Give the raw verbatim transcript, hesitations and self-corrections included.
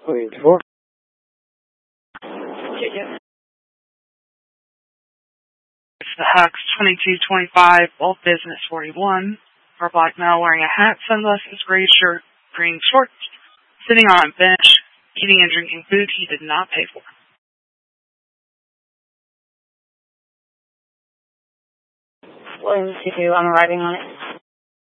Wait for. Yeah, yeah. It's the Hux twenty-two twenty-five, old business forty-one. For a black male wearing a hat, sunglasses, gray shirt, green shorts, sitting on a bench, eating and drinking food he did not pay for. William C two, I'm writing on it.